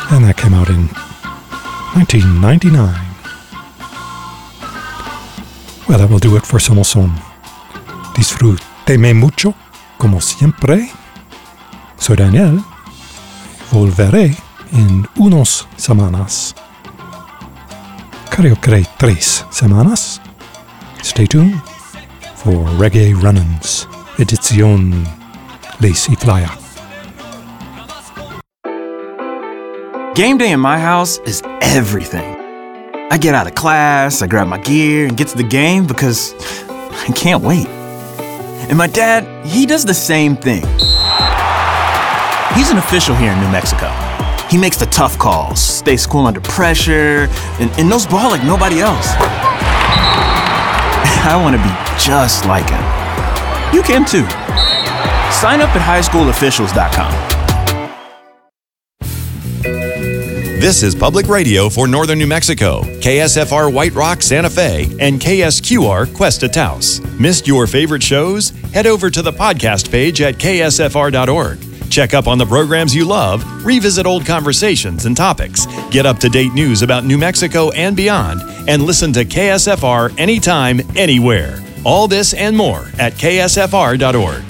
And that came out in 1999. Well, that will do it for Summer Son. Disfrúteme mucho, como siempre. Soy Daniel. Volveré en unos semanas. Creo que 3 semanas. Stay tuned for Reggae Run-Ins, edición Lazy Flyer. Game day in my house is everything. I get out of class, I grab my gear, and get to the game because I can't wait. And my dad, he does the same thing. He's an official here in New Mexico. He makes the tough calls, stays cool under pressure, and knows ball like nobody else. I want to be just like him. You can too. Sign up at highschoolofficials.com. This is Public Radio for Northern New Mexico, KSFR White Rock, Santa Fe, and KSQR Cuesta Taos. Missed your favorite shows? Head over to the podcast page at ksfr.org. Check up on the programs you love, revisit old conversations and topics, get up-to-date news about New Mexico and beyond, and listen to KSFR anytime, anywhere. All this and more at ksfr.org.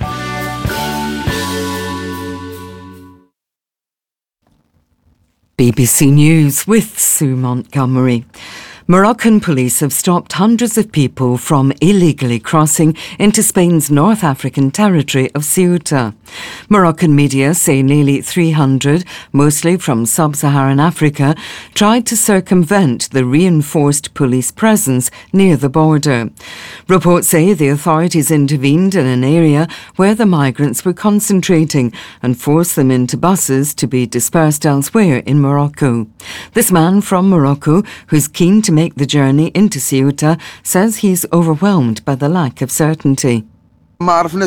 BBC News with Sue Montgomery. Moroccan police have stopped hundreds of people from illegally crossing into Spain's North African territory of Ceuta. Moroccan media say nearly 300, mostly from sub-Saharan Africa, tried to circumvent the reinforced police presence near the border. Reports say the authorities intervened in an area where the migrants were concentrating and forced them into buses to be dispersed elsewhere in Morocco. This man from Morocco, who's keen to make the journey into Ceuta, says he's overwhelmed by the lack of certainty. We don't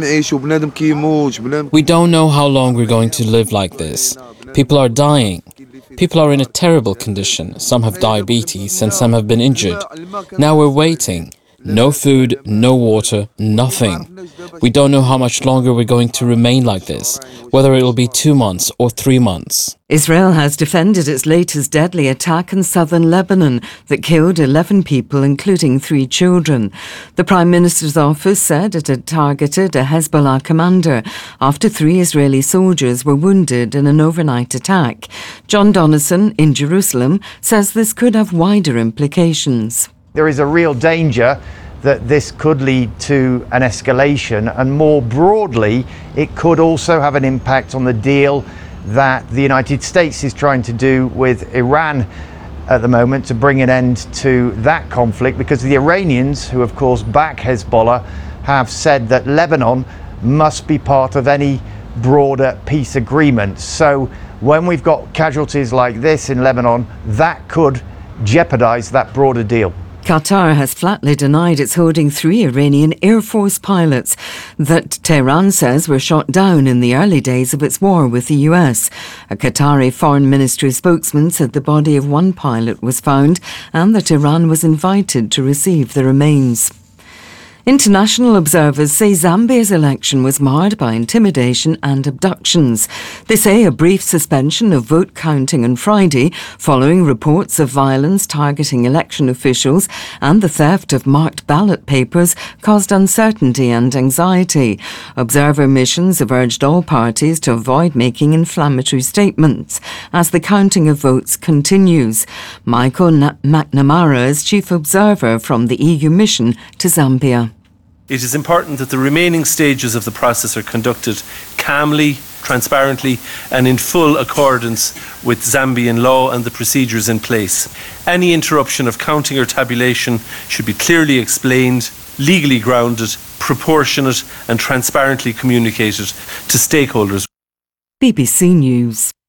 know how long we're going to live like this. People are dying. People are in a terrible condition. Some have diabetes and some have been injured. Now we're waiting. No food, no water, nothing. We don't know how much longer we're going to remain like this, whether it'll be 2 months or 3 months. Israel has defended its latest deadly attack in southern Lebanon that killed 11 people, including 3 children. The Prime Minister's office said it had targeted a Hezbollah commander after 3 Israeli soldiers were wounded in an overnight attack. John Donison in Jerusalem says this could have wider implications. There is a real danger that this could lead to an escalation, and more broadly, it could also have an impact on the deal that the United States is trying to do with Iran at the moment to bring an end to that conflict, because the Iranians, who of course back Hezbollah, have said that Lebanon must be part of any broader peace agreement. So when we've got casualties like this in Lebanon, that could jeopardize that broader deal. Qatar has flatly denied it's holding 3 Iranian Air Force pilots that Tehran says were shot down in the early days of its war with the US. A Qatari Foreign Ministry spokesman said the body of 1 pilot was found and that Iran was invited to receive the remains. International observers say Zambia's election was marred by intimidation and abductions. They say a brief suspension of vote counting on Friday, following reports of violence targeting election officials and the theft of marked ballot papers, caused uncertainty and anxiety. Observer missions have urged all parties to avoid making inflammatory statements as the counting of votes continues. Michael McNamara is chief observer from the EU mission to Zambia. It is important that the remaining stages of the process are conducted calmly, transparently, and in full accordance with Zambian law and the procedures in place. Any interruption of counting or tabulation should be clearly explained, legally grounded, proportionate, and transparently communicated to stakeholders. BBC News.